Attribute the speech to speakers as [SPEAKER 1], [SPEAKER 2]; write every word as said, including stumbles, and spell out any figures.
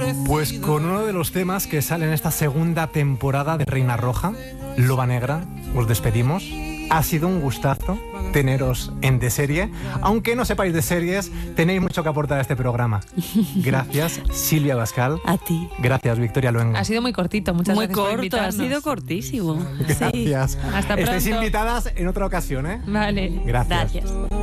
[SPEAKER 1] Pues con uno de los temas que sale en esta segunda temporada de Reina Roja, Loba Negra, os despedimos. Ha sido un gustazo teneros en De Serie. Aunque no sepáis de series, tenéis mucho que aportar a este programa. Gracias, Silvia Abascal.
[SPEAKER 2] A ti.
[SPEAKER 1] Gracias, Victoria Luengo.
[SPEAKER 3] Ha sido muy cortito, muchas
[SPEAKER 2] muy
[SPEAKER 3] gracias por
[SPEAKER 2] corto,
[SPEAKER 3] invitarnos.
[SPEAKER 2] ha sido cortísimo.
[SPEAKER 1] Gracias.
[SPEAKER 2] Sí.
[SPEAKER 3] Hasta pronto.
[SPEAKER 1] Estáis invitadas en otra ocasión, ¿eh?
[SPEAKER 3] Vale.
[SPEAKER 1] Gracias.
[SPEAKER 2] Gracias.